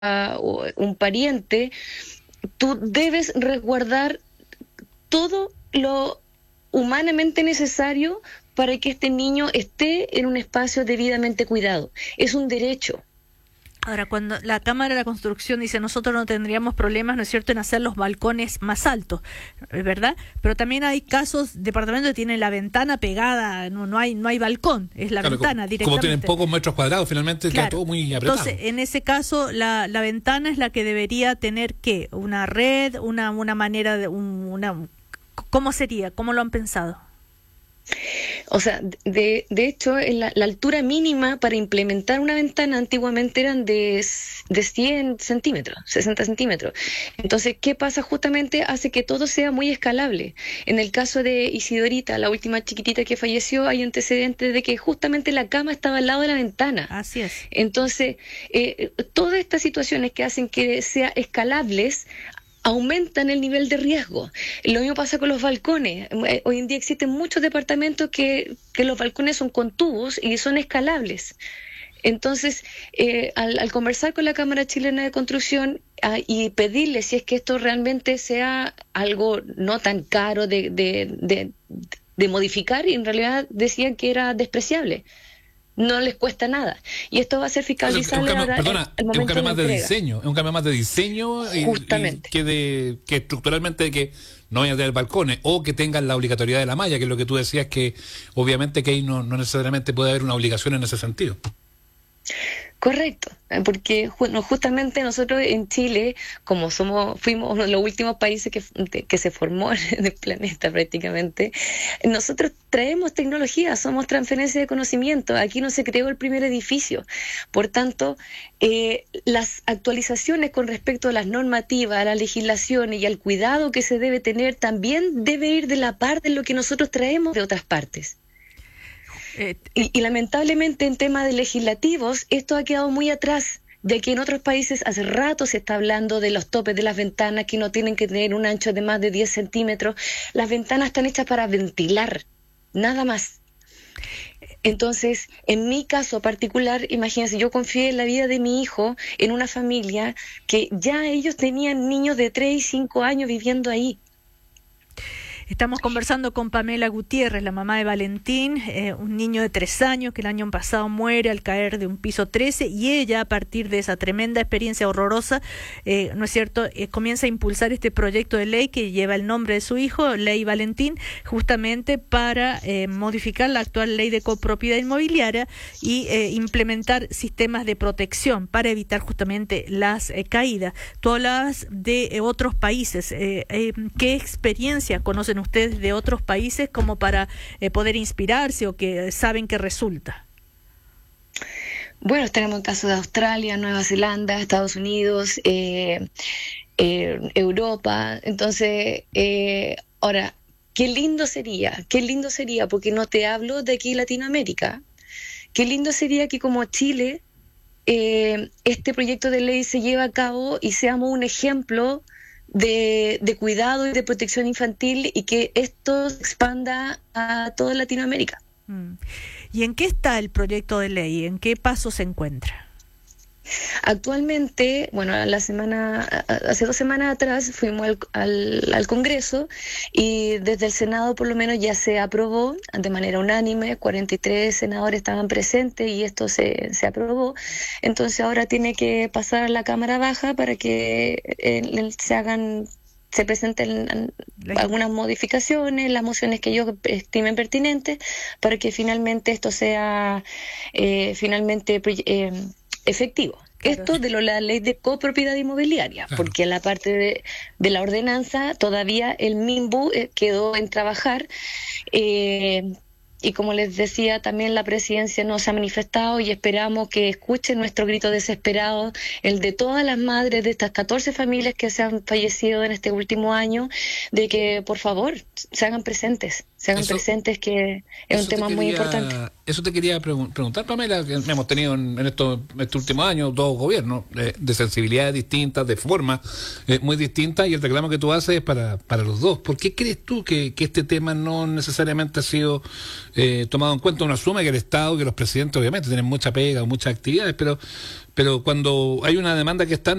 o un pariente, tú debes resguardar todo lo humanamente necesario para que este niño esté en un espacio debidamente cuidado. Es un derecho. Ahora, cuando la Cámara de la Construcción dice nosotros no tendríamos problemas, ¿no es cierto?, en hacer los balcones más altos, ¿verdad? Pero también hay casos, departamentos que tienen la ventana pegada, no hay balcón, es la ventana directamente. Como tienen pocos metros cuadrados, finalmente claro, queda todo muy apretado. Entonces, en ese caso, la ventana es la que debería tener, ¿qué? Una red, una manera de... ¿Cómo sería? ¿Cómo lo han pensado? O sea, de hecho, la altura mínima para implementar una ventana antiguamente eran de 100 centímetros, 60 centímetros. Entonces, ¿qué pasa? Justamente hace que todo sea muy escalable. En el caso de Isidorita, la última chiquitita que falleció, hay antecedentes de que justamente la cama estaba al lado de la ventana. Así es. Entonces, todas estas situaciones que hacen que sean escalables aumentan el nivel de riesgo. Lo mismo pasa con los balcones. Hoy en día existen muchos departamentos que los balcones son con tubos y son escalables. Entonces, al conversar con la Cámara Chilena de Construcción y pedirle si es que esto realmente sea algo no tan caro de modificar, y en realidad decían que era despreciable. No les cuesta nada. Y esto va a ser fiscalizable ahora. Perdona, es un cambio más de diseño. Es un cambio más de diseño. Justamente. Que estructuralmente que no vayan a tener balcones o que tengan la obligatoriedad de la malla, que es lo que tú decías, que obviamente que ahí no necesariamente puede haber una obligación en ese sentido. Correcto, porque justamente nosotros en Chile, como fuimos uno de los últimos países que se formó en el planeta prácticamente, nosotros traemos tecnología, somos transferencia de conocimiento. Aquí no se creó el primer edificio. Por tanto, las actualizaciones con respecto a las normativas, a la legislación y al cuidado que se debe tener también debe ir de la par de lo que nosotros traemos de otras partes. Y lamentablemente en temas de legislativos esto ha quedado muy atrás, de que en otros países hace rato se está hablando de los topes de las ventanas que no tienen que tener un ancho de más de 10 centímetros. Las ventanas están hechas para ventilar, nada más. Entonces, en mi caso particular, imagínense, yo confié en la vida de mi hijo en una familia que ya ellos tenían niños de 3 y 5 años viviendo ahí. Estamos conversando con Pamela Gutiérrez, la mamá de Valentín, un niño de 3 años que el año pasado muere al caer de un piso 13, y ella, a partir de esa tremenda experiencia horrorosa, ¿no es cierto?, comienza a impulsar este proyecto de ley que lleva el nombre de su hijo, Ley Valentín, justamente para modificar la actual ley de copropiedad inmobiliaria y implementar sistemas de protección para evitar justamente las caídas. Tú hablabas de otros países. ¿Qué experiencia conocen ustedes de otros países como para poder inspirarse o que saben que resulta? Bueno, tenemos el caso de Australia, Nueva Zelanda, Estados Unidos, Europa. Entonces, ahora, qué lindo sería, porque no te hablo de aquí Latinoamérica. Qué lindo sería que como Chile, este proyecto de ley se lleve a cabo y seamos un ejemplo de cuidado y de protección infantil, y que esto se expanda a toda Latinoamérica. ¿Y en qué está el proyecto de ley? ¿En qué paso se encuentra? Actualmente, bueno, hace 2 semanas atrás fuimos al Congreso, y desde el Senado por lo menos ya se aprobó de manera unánime. 43 senadores estaban presentes y esto se aprobó. Entonces ahora tiene que pasar a la Cámara Baja para que se presenten algunas modificaciones, las mociones que ellos estimen pertinentes, para que finalmente esto sea efectivo. Claro. Esto de la ley de copropiedad inmobiliaria, claro, porque la parte de la ordenanza todavía el MIMBU quedó en trabajar, y como les decía, también la presidencia nos ha manifestado y esperamos que escuchen nuestro grito desesperado, el de todas las madres de estas 14 familias que se han fallecido en este último año, de que por favor se hagan presentes. se hagan presentes, que es un tema muy importante. Eso te quería preguntar, Pamela, que hemos tenido en estos últimos años dos gobiernos de sensibilidades distintas, de formas muy distintas, y el reclamo que tú haces es para los dos. ¿Por qué crees tú que este tema no necesariamente ha sido tomado en cuenta? Uno asume que el Estado, que los presidentes obviamente tienen mucha pega, muchas actividades, pero cuando hay una demanda que es tan